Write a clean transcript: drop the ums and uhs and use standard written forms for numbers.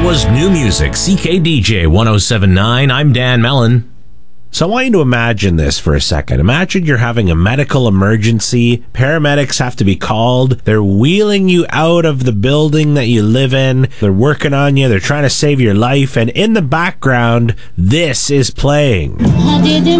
That was new music, CKDJ 1079. I'm Dan Mellon. So I want you to imagine this for a second. Imagine you're having a medical emergency. Paramedics have to be called. They're wheeling you out of the building that you live in. They're working on you. They're trying to save your life. And in the background, this is playing.